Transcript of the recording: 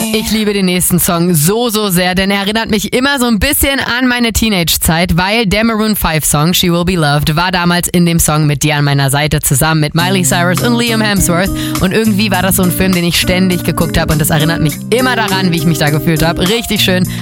Ich liebe den nächsten Song so sehr, denn er erinnert mich immer so ein bisschen an meine Teenage-Zeit, weil der Maroon 5 Song She Will Be Loved war damals in dem Song mit Dir an meiner Seite zusammen mit Miley Cyrus und Liam Hemsworth und irgendwie war das so ein Film, den ich ständig geguckt habe und das erinnert mich immer daran, wie ich mich da gefühlt habe. Richtig schön.